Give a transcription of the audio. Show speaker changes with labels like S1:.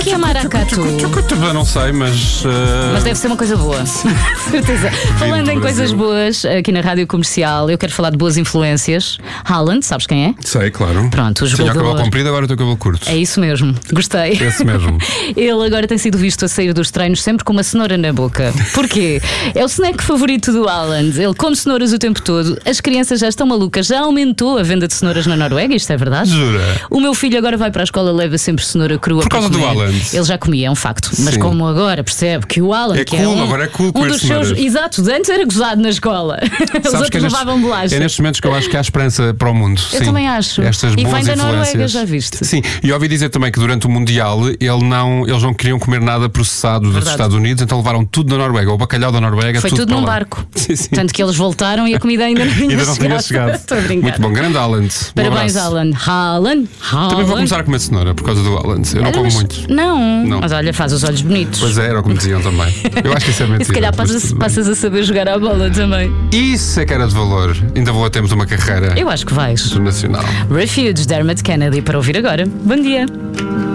S1: que é maracatu?
S2: Não sei, mas.
S1: Mas deve ser uma coisa boa. Certeza. Falando em coisas boas, aqui na Rádio Comercial, eu quero falar de boas influências. Haaland, sabes quem é?
S2: Sei, claro.
S1: Pronto, o
S2: Tinha o
S1: jogador.
S2: cabelo comprido, agora o teu cabelo curto.
S1: É isso mesmo, gostei.
S2: Esse mesmo.
S1: Ele agora tem sido visto a sair dos treinos sempre com uma cenoura na boca. Porquê? É o snack favorito do Haaland. Ele come cenouras o tempo todo. As crianças já estão malucas. Já aumentou a venda de cenouras na Noruega, isto é verdade?
S2: Jura?
S1: O meu filho agora vai para a escola, leva sempre cenoura crua.
S2: Por causa
S1: para
S2: do
S1: comer.
S2: Haaland.
S1: Ele já comia, é um facto. Mas
S2: Sim.
S1: como agora percebe que o Haaland
S2: É
S1: que
S2: cool,
S1: é
S2: agora é cool comer
S1: dos seus.
S2: cenouras.
S1: Exato, antes era gozado na escola. Os outros levavam bolacha.
S2: É nestes momentos que eu acho que há esperança para o mundo.
S1: Eu
S2: Sim.
S1: também acho.
S2: Estas
S1: E
S2: boas
S1: vem da Noruega,
S2: influências.
S1: já viste?
S2: Sim, e ouvi dizer também que durante o Mundial eles não queriam comer nada processado dos
S1: Verdade.
S2: Estados Unidos, então levaram tudo da Noruega, o bacalhau da Noruega,
S1: Foi tudo
S2: para
S1: num
S2: lá.
S1: barco.
S2: Sim, sim.
S1: Tanto que eles voltaram e a comida ainda não tinha
S2: Ainda não tinha chegado.
S1: Estou a brincar.
S2: Muito bom, grande Haaland.
S1: Parabéns, Haaland. Haaland.
S2: Também vou começar a comer cenoura por causa do Haaland. Eu não como
S1: Mas
S2: muito.
S1: Não, mas olha, faz os olhos bonitos.
S2: Pois é, era o que me diziam também. Eu acho que isso é mentira.
S1: E se calhar
S2: mas tudo bem.
S1: passas a saber jogar à bola também.
S2: Isso é que era de valor. Ainda vou a termos uma carreira
S1: Eu acho que vais.
S2: internacional.
S1: Refuge, Dermot Kennedy, para ouvir agora. Bom dia.